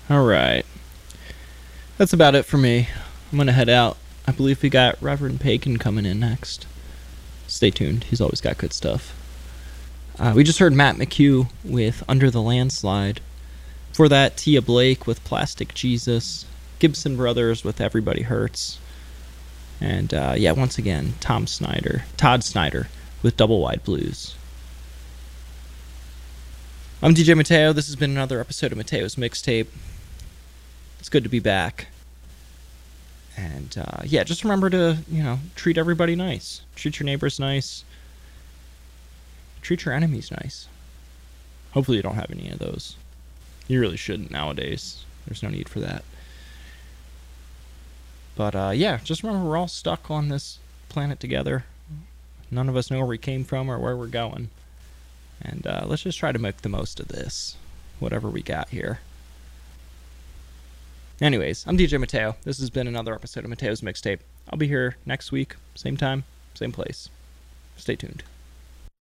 Alright. That's about it for me. I'm gonna head out. I believe we got Reverend Pagan coming in next. Stay tuned. He's always got good stuff. We just heard Matt McHugh with Under the Landslide. For that, Tia Blake with Plastic Jesus. Gibson Brothers with Everybody Hurts. And once again, Todd Snyder with Double Wide Blues. I'm DJ Mateo. This has been another episode of Mateo's Mixtape. It's good to be back. And just remember to, treat everybody nice. Treat your neighbors nice. Treat your enemies nice. Hopefully you don't have any of those. You really shouldn't nowadays. There's no need for that. But just remember we're all stuck on this planet together. None of us know where we came from or where we're going. And let's just try to make the most of this, whatever we got here. Anyways, I'm DJ Mateo. This has been another episode of Mateo's Mixtape. I'll be here next week, same time, same place. Stay tuned.